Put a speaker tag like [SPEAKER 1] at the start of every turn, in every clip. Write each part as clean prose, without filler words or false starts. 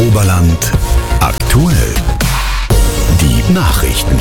[SPEAKER 1] Oberland aktuell. Die Nachrichten.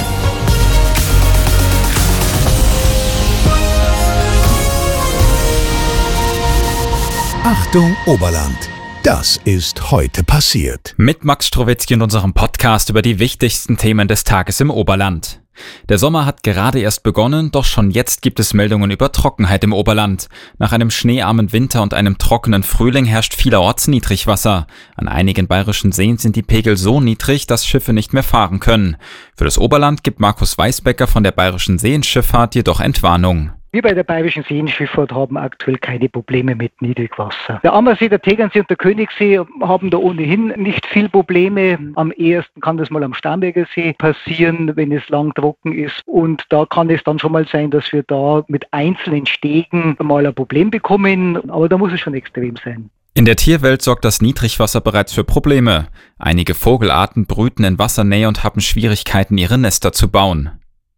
[SPEAKER 1] Achtung Oberland. Das ist heute passiert.
[SPEAKER 2] Mit Max Strowitzki und unserem Podcast über die wichtigsten Themen des Tages im Oberland. Der Sommer hat gerade erst begonnen, doch schon jetzt gibt es Meldungen über Trockenheit im Oberland. Nach einem schneearmen Winter und einem trockenen Frühling herrscht vielerorts Niedrigwasser. An einigen bayerischen Seen sind die Pegel so niedrig, dass Schiffe nicht mehr fahren können. Für das Oberland gibt Markus Weisbecker von der Bayerischen Seenschifffahrt jedoch Entwarnung.
[SPEAKER 3] Wir bei der Bayerischen Seenschifffahrt haben aktuell keine Probleme mit Niedrigwasser. Der Ammersee, der Tegernsee und der Königssee haben da ohnehin nicht viel Probleme. Am ehesten kann das mal am Starnberger See passieren, wenn es lang trocken ist. Und da kann es dann schon mal sein, dass wir da mit einzelnen Stegen mal ein Problem bekommen. Aber da muss es schon extrem sein.
[SPEAKER 2] In der Tierwelt sorgt das Niedrigwasser bereits für Probleme. Einige Vogelarten brüten in Wassernähe und haben Schwierigkeiten, ihre Nester zu bauen.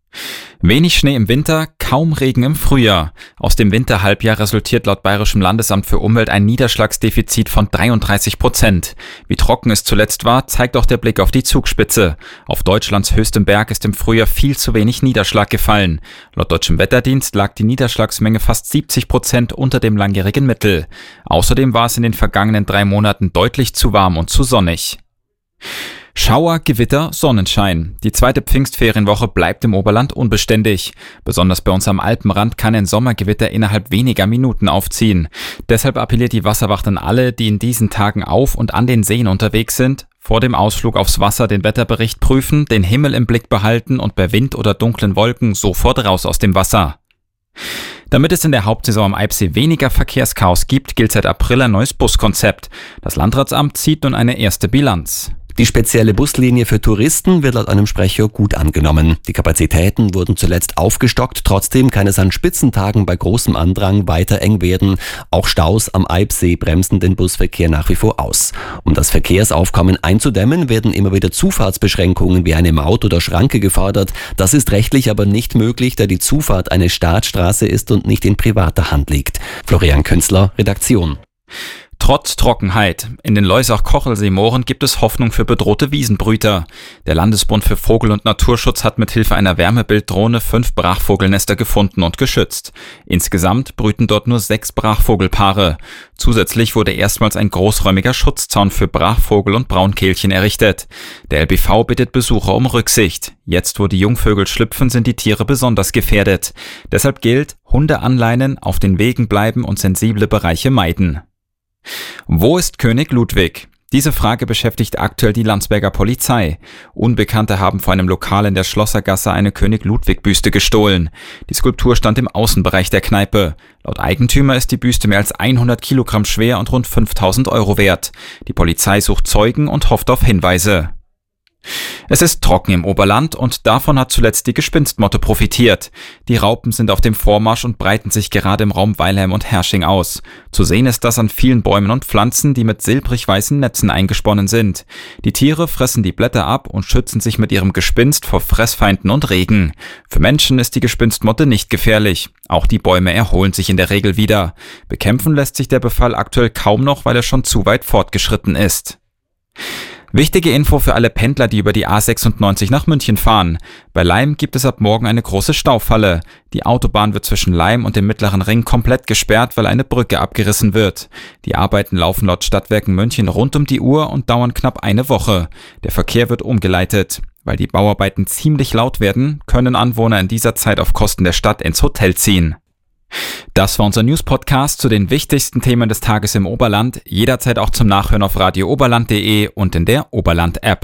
[SPEAKER 2] Wenig Schnee im Winter, kaum Regen im Frühjahr. Aus dem Winterhalbjahr resultiert laut Bayerischem Landesamt für Umwelt ein Niederschlagsdefizit von 33%. Wie trocken es zuletzt war, zeigt auch der Blick auf die Zugspitze. Auf Deutschlands höchstem Berg ist im Frühjahr viel zu wenig Niederschlag gefallen. Laut Deutschem Wetterdienst lag die Niederschlagsmenge fast 70% unter dem langjährigen Mittel. Außerdem war es in den vergangenen 3 Monaten deutlich zu warm und zu sonnig. Schauer, Gewitter, Sonnenschein. Die zweite Pfingstferienwoche bleibt im Oberland unbeständig. Besonders bei uns am Alpenrand kann ein Sommergewitter innerhalb weniger Minuten aufziehen. Deshalb appelliert die Wasserwacht an alle, die in diesen Tagen auf und an den Seen unterwegs sind, vor dem Ausflug aufs Wasser den Wetterbericht prüfen, den Himmel im Blick behalten und bei Wind oder dunklen Wolken sofort raus aus dem Wasser. Damit es in der Hauptsaison am Eibsee weniger Verkehrschaos gibt, gilt seit April ein neues Buskonzept. Das Landratsamt zieht nun eine erste Bilanz.
[SPEAKER 4] Die spezielle Buslinie für Touristen wird laut einem Sprecher gut angenommen. Die Kapazitäten wurden zuletzt aufgestockt, trotzdem kann es an Spitzentagen bei großem Andrang weiter eng werden. Auch Staus am Eibsee bremsen den Busverkehr nach wie vor aus. Um das Verkehrsaufkommen einzudämmen, werden immer wieder Zufahrtsbeschränkungen wie eine Maut oder Schranke gefordert. Das ist rechtlich aber nicht möglich, da die Zufahrt eine Staatsstraße ist und nicht in privater Hand liegt. Florian Künzler, Redaktion.
[SPEAKER 2] Trotz Trockenheit. In den Loisach-Kochelsee-Mooren gibt es Hoffnung für bedrohte Wiesenbrüter. Der Landesbund für Vogel- und Naturschutz hat mithilfe einer Wärmebilddrohne 5 Brachvogelnester gefunden und geschützt. Insgesamt brüten dort nur 6 Brachvogelpaare. Zusätzlich wurde erstmals ein großräumiger Schutzzaun für Brachvogel und Braunkehlchen errichtet. Der LBV bittet Besucher um Rücksicht. Jetzt, wo die Jungvögel schlüpfen, sind die Tiere besonders gefährdet. Deshalb gilt, Hunde anleinen, auf den Wegen bleiben und sensible Bereiche meiden. Wo ist König Ludwig? Diese Frage beschäftigt aktuell die Landsberger Polizei. Unbekannte haben vor einem Lokal in der Schlossergasse eine König-Ludwig-Büste gestohlen. Die Skulptur stand im Außenbereich der Kneipe. Laut Eigentümer ist die Büste mehr als 100 Kilogramm schwer und rund 5.000 Euro wert. Die Polizei sucht Zeugen und hofft auf Hinweise. Es ist trocken im Oberland und davon hat zuletzt die Gespinstmotte profitiert. Die Raupen sind auf dem Vormarsch und breiten sich gerade im Raum Weilheim und Hersching aus. Zu sehen ist das an vielen Bäumen und Pflanzen, die mit silbrig-weißen Netzen eingesponnen sind. Die Tiere fressen die Blätter ab und schützen sich mit ihrem Gespinst vor Fressfeinden und Regen. Für Menschen ist die Gespinstmotte nicht gefährlich. Auch die Bäume erholen sich in der Regel wieder. Bekämpfen lässt sich der Befall aktuell kaum noch, weil er schon zu weit fortgeschritten ist. Wichtige Info für alle Pendler, die über die A96 nach München fahren. Bei Laim gibt es ab morgen eine große Staufalle. Die Autobahn wird zwischen Laim und dem Mittleren Ring komplett gesperrt, weil eine Brücke abgerissen wird. Die Arbeiten laufen laut Stadtwerken München rund um die Uhr und dauern knapp eine Woche. Der Verkehr wird umgeleitet. Weil die Bauarbeiten ziemlich laut werden, können Anwohner in dieser Zeit auf Kosten der Stadt ins Hotel ziehen. Das war unser News-Podcast zu den wichtigsten Themen des Tages im Oberland. Jederzeit auch zum Nachhören auf radiooberland.de und in der Oberland-App.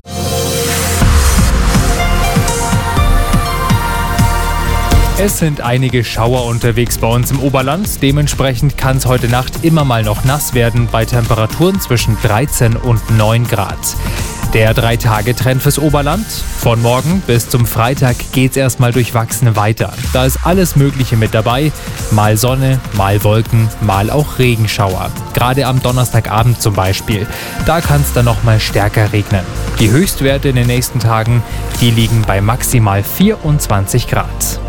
[SPEAKER 5] Es sind einige Schauer unterwegs bei uns im Oberland. Dementsprechend kann es heute Nacht immer mal noch nass werden bei Temperaturen zwischen 13 und 9 Grad. Der 3-Tage-Trend fürs Oberland. Von morgen bis zum Freitag geht's erstmal durchwachsen weiter. Da ist alles Mögliche mit dabei. Mal Sonne, mal Wolken, mal auch Regenschauer. Gerade am Donnerstagabend zum Beispiel. Da kann es dann nochmal stärker regnen. Die Höchstwerte in den nächsten Tagen, die liegen bei maximal 24 Grad.